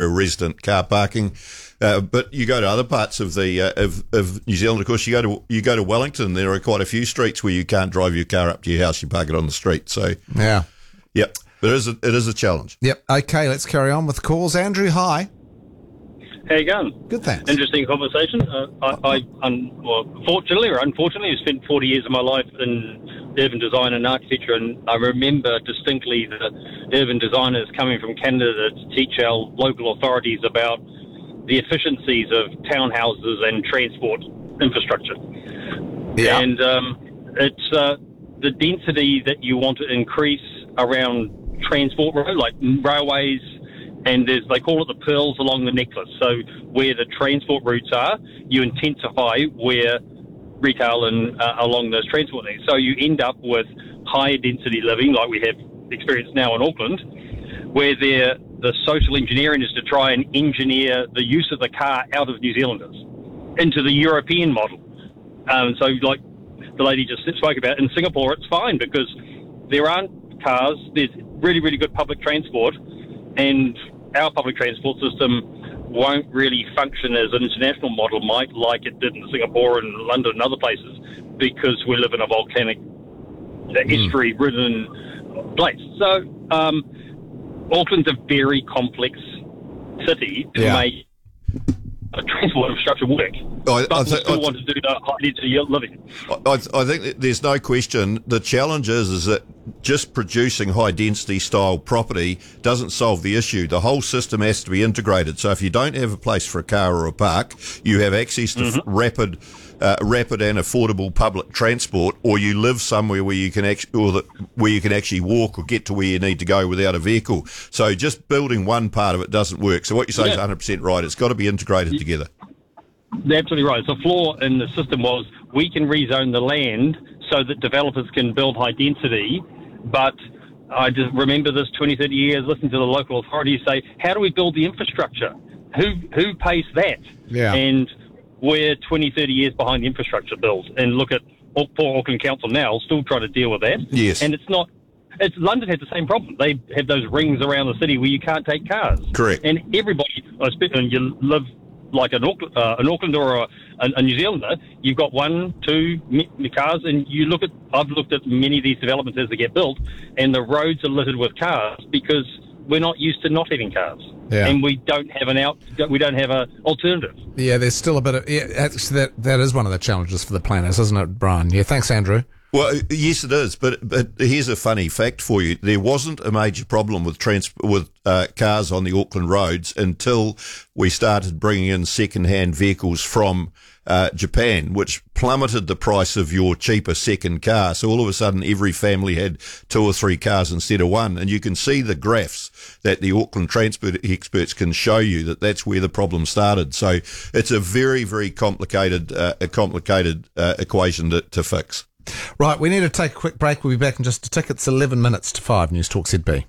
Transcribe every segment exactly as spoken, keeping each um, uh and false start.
resident car parking. Uh, but you go to other parts of the uh, of, of New Zealand, of course, you go to you go to Wellington, there are quite a few streets where you can't drive your car up to your house, you park it on the street. So, yeah. Yep, it is a, it is a challenge. Yep, okay, let's carry on with calls. Andrew, hi. How you going? Good, thanks. Interesting conversation. Uh, I, I un, well, fortunately or unfortunately, I've spent forty years of my life in urban design and architecture, and I remember distinctly the urban designers coming from Canada to teach our local authorities about the efficiencies of townhouses and transport infrastructure. Yeah. And um, it's uh, the density that you want to increase around transport road, like railways, and there's, they call it the pearls along the necklace. So where the transport routes are, you intensify where retail and uh, along those transport links. So you end up with higher density living, like we have experienced now in Auckland, where they're the social engineering is to try and engineer the use of the car out of New Zealanders into the European model. Um, so like the lady just spoke about, in Singapore it's fine because there aren't cars, there's really, really good public transport, and our public transport system won't really function as an international model might, like it did in Singapore and London and other places, because we live in a volcanic mm. estuary-ridden place. So, um, Auckland's a very complex city to yeah. make a transport infrastructure work. I, but I we th- still I th- want to do the high density living. I, I think that there's no question. The challenge is, is that just producing high density style property doesn't solve the issue. The whole system has to be integrated. So if you don't have a place for a car or a park, you have access to Mm-hmm. f- rapid, uh, rapid and affordable public transport, or you live somewhere where you can actually, or that, where you can actually walk or get to where you need to go without a vehicle. So just building one part of it doesn't work. So what you say Yeah. is one hundred percent right. It's got to be integrated yeah. together. They're absolutely right. The flaw in the system was we can rezone the land so that developers can build high density, but I just remember this twenty, thirty years, listening to the local authorities say, how do we build the infrastructure? Who who pays that? Yeah. And we're twenty, thirty years behind the infrastructure build. And look at poor Auckland Council now, still trying to deal with that. Yes. And it's not... It's, London has the same problem. They have those rings around the city where you can't take cars. Correct. And everybody, and you live like an Auckland, uh, an Auckland or a, a New Zealander, you've got one, two cars, and you look at, I've looked at many of these developments as they get built, and the roads are littered with cars because we're not used to not having cars. Yeah. And we don't have an out, we don't have an alternative. Yeah, there's still a bit of, yeah, actually that, that is one of the challenges for the planners, isn't it, Brian? Yeah, thanks, Andrew. Well, yes, it is. But but here's a funny fact for you: there wasn't a major problem with trans- with uh, cars on the Auckland roads until we started bringing in second-hand vehicles from uh, Japan, which plummeted the price of your cheaper second car. So all of a sudden, every family had two or three cars instead of one, and you can see the graphs that the Auckland transport experts can show you that that's where the problem started. So it's a very very complicated uh, a complicated uh, equation to, to fix. Right, we need to take a quick break. We'll be back in just a tick. It's eleven minutes to five. News Talk Z B.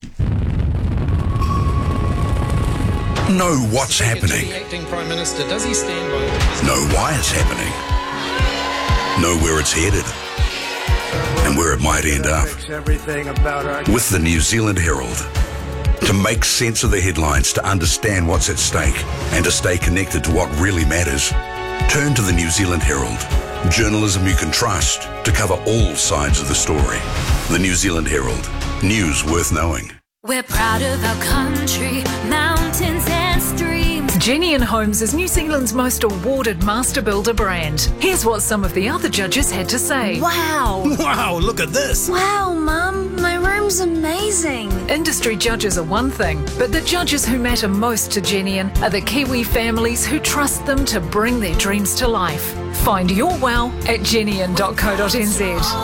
Know what's happening. Acting Prime Minister, does he stand by? Know why it's happening. Know where it's headed. And where it might end up. With the New Zealand Herald. To make sense of the headlines, to understand what's at stake, and to stay connected to what really matters, turn to the New Zealand Herald. Journalism you can trust to cover all sides of the story. The New Zealand Herald. News worth knowing. We're proud of our country, mountains and streams. Genian Homes is New Zealand's most awarded master builder brand. Here's what some of the other judges had to say. Wow. Wow, look at this. Wow, Mum, my room's amazing. Industry judges are one thing, but the judges who matter most to Genian are the Kiwi families who trust them to bring their dreams to life. Find your wow at genian dot co dot n z.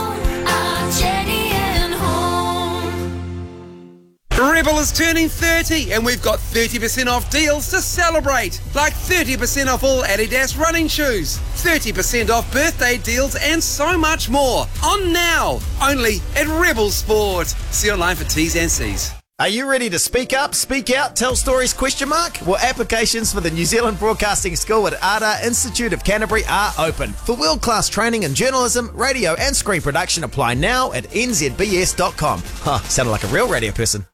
Rebel is turning thirty and we've got thirty percent off deals to celebrate. Like thirty percent off all Adidas running shoes, thirty percent off birthday deals and so much more. On now, only at Rebel Sport. See online for T's and C's. Are you ready to speak up, speak out, tell stories, question mark? Well, applications for the New Zealand Broadcasting School at A R D A Institute of Canterbury are open. For world-class training in journalism, radio and screen production, apply now at n z b s dot com. Huh, sounded like a real radio person.